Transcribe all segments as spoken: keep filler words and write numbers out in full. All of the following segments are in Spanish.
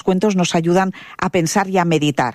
cuentos nos ayudan a pensar y a meditar.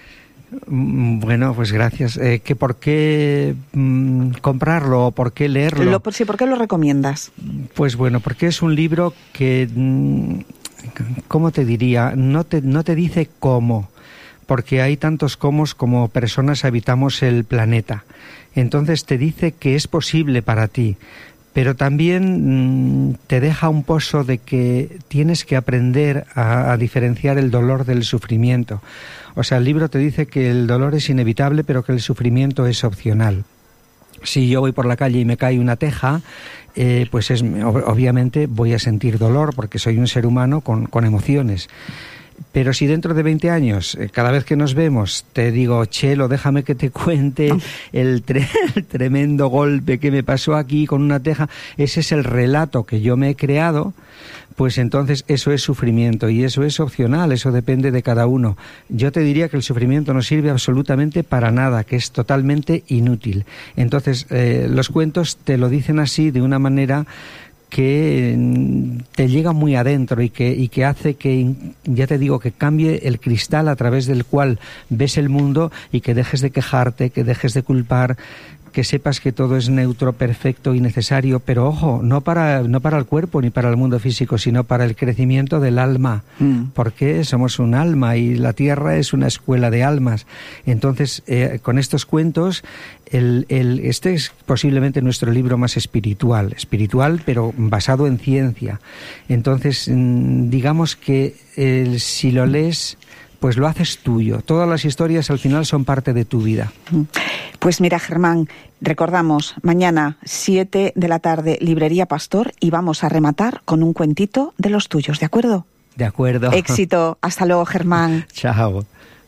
Bueno, pues gracias. Eh, ¿que ¿Por qué mmm, comprarlo o por qué leerlo? Lo, sí, ¿por qué lo recomiendas? Pues bueno, porque es un libro que, mmm, ¿cómo te diría? No te, no te dice cómo, porque hay tantos cómo como personas habitamos el planeta. Entonces te dice que es posible para ti, pero también mmm, te deja un pozo de que tienes que aprender a, a diferenciar el dolor del sufrimiento. O sea, el libro te dice que el dolor es inevitable, pero que el sufrimiento es opcional. Si yo voy por la calle y me cae una teja, eh, pues es, obviamente voy a sentir dolor, porque soy un ser humano con, con emociones. Pero si dentro de veinte años, eh, cada vez que nos vemos, te digo, Chelo, déjame que te cuente el, tre- el tremendo golpe que me pasó aquí con una teja, ese es el relato que yo me he creado, pues entonces eso es sufrimiento y eso es opcional, eso depende de cada uno. Yo te diría que el sufrimiento no sirve absolutamente para nada, que es totalmente inútil. Entonces, eh, los cuentos te lo dicen así de una manera que te llega muy adentro y que, y que hace que, ya te digo, que cambie el cristal a través del cual ves el mundo y que dejes de quejarte, que dejes de culpar, que sepas que todo es neutro, perfecto y necesario, pero ojo, no para, no para el cuerpo ni para el mundo físico, sino para el crecimiento del alma, mm. porque somos un alma y la Tierra es una escuela de almas. Entonces, eh, con estos cuentos, el, el, este es posiblemente nuestro libro más espiritual, espiritual pero basado en ciencia. Entonces, digamos que eh, si lo lees, pues lo haces tuyo. Todas las historias al final son parte de tu vida. Pues mira, Germán, recordamos, mañana siete de la tarde, Librería Pastor, y vamos a rematar con un cuentito de los tuyos, ¿de acuerdo? De acuerdo. Éxito. Hasta luego, Germán. Chao.